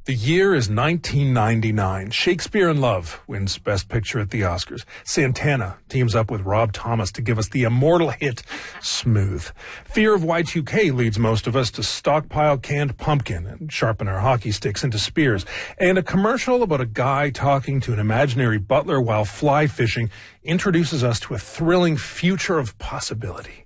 The year is 1999. Shakespeare in Love wins Best Picture at the Oscars. Santana teams up with Rob Thomas to give us the immortal hit, Smooth. Fear of Y2K leads most of us to stockpile canned pumpkin and sharpen our hockey sticks into spears. And a commercial about a guy talking to an imaginary butler while fly fishing introduces us to a thrilling future of possibility.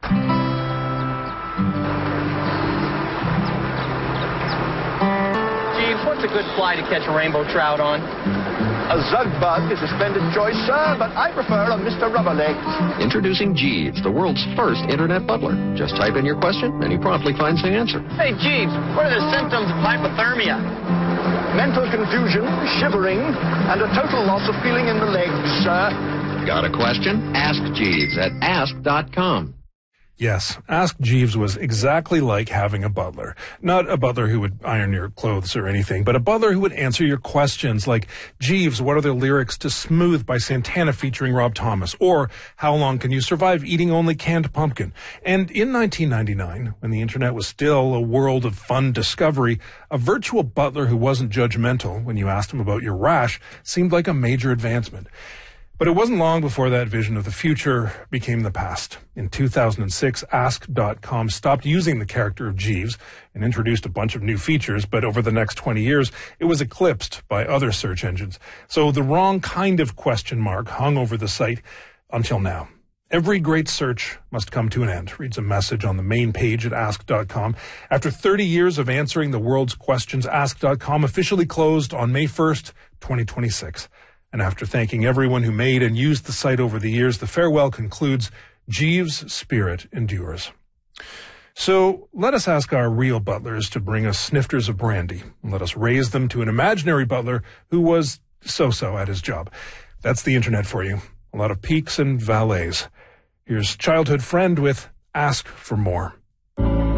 What's a good fly to catch a rainbow trout on? A Zugbug is a splendid choice, sir, but I prefer a Mr. Rubberlegs. Introducing Jeeves, the world's first internet butler. Just type in your question, and he promptly finds the answer. Hey, Jeeves, what are the symptoms of hypothermia? Mental confusion, shivering, and a total loss of feeling in the legs, sir. Got a question? Ask Jeeves at ask.com. Yes, Ask Jeeves was exactly like having a butler. Not a butler who would iron your clothes or anything, but a butler who would answer your questions like, Jeeves, what are the lyrics to Smooth by Santana featuring Rob Thomas? Or, how long can you survive eating only canned pumpkin? And in 1999, when the internet was still a world of fun discovery, a virtual butler who wasn't judgmental when you asked him about your rash seemed like a major advancement. But it wasn't long before that vision of the future became the past. In 2006, Ask.com stopped using the character of Jeeves and introduced a bunch of new features, but over the next 20 years, it was eclipsed by other search engines. So the wrong kind of question mark hung over the site until now. Every great search must come to an end, reads a message on the main page at Ask.com. After 30 years of answering the world's questions, Ask.com officially closed on May 1st, 2026. And after thanking everyone who made and used the site over the years, the farewell concludes, Jeeves' spirit endures. So let us ask our real butlers to bring us snifters of brandy, and let us raise them to an imaginary butler who was so-so at his job. That's the internet for you. A lot of peaks and valleys. Here's childhood friend with Ask for More.